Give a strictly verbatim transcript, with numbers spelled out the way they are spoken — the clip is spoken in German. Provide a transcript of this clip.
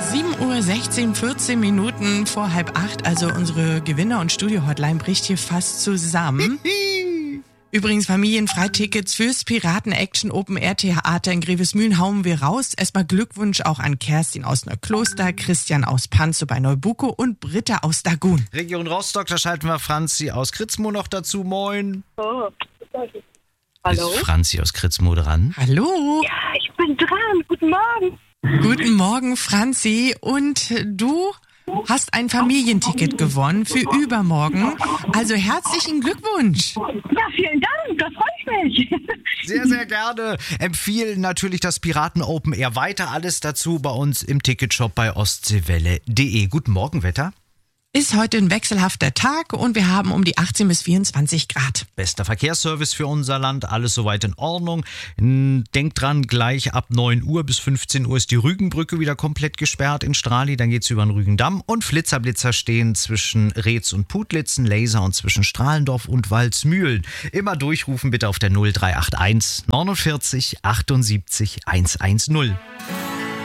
sieben Uhr sechzehn, vierzehn Minuten vor halb acht. Also unsere Gewinner- und Studio-Hotline bricht hier fast zusammen. Übrigens, Familienfreitickets fürs Piraten-Action-Open-Air-Theater in Grevesmühlen hauen wir raus. Erstmal Glückwunsch auch an Kerstin aus Neukloster, Christian aus Panzow bei Neubuko und Britta aus Dagun. Region Rostock, da schalten wir Franzi aus Kritzmo noch dazu. Moin. Oh, hallo? Ist Franzi aus Kritzmo dran? Hallo. Ja, ich bin dran. Guten Morgen. Guten Morgen, Franzi. Und du hast ein Familienticket gewonnen für übermorgen. Also herzlichen Glückwunsch. Ja, vielen Dank. Das freut mich. Sehr, sehr gerne. Empfehlen natürlich das Piraten Open Air weiter. Alles dazu bei uns im Ticketshop bei ostseewelle punkt de. Guten Morgen, Wetter. Ist heute ein wechselhafter Tag und wir haben um die achtzehn bis vierundzwanzig Grad. Bester Verkehrsservice für unser Land, alles soweit in Ordnung. Denkt dran, gleich ab neun Uhr bis fünfzehn Uhr ist die Rügenbrücke wieder komplett gesperrt in Strahli. Dann geht's über den Rügendamm und Flitzerblitzer stehen zwischen Reetz und Putlitz, Laser und zwischen Strahlendorf und Waldsmühlen. Immer durchrufen bitte auf der null drei acht eins neunundvierzig achtundsiebzig hundertzehn.